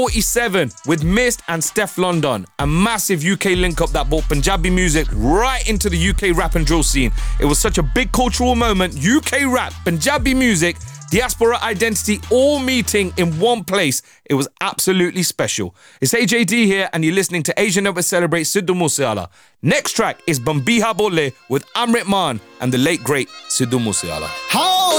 47 with Mist and Steph London, a massive UK link-up that brought Punjabi music right into the UK rap and drill scene. It was such a big cultural moment. UK rap, Punjabi music, diaspora identity all meeting in one place. It was absolutely special. It's AJD here and you're listening to Asian Network Celebrate Sidhu Moosewala. Next track is Bambiha Bole with Amrit Maan and the late great Sidhu Moosewala.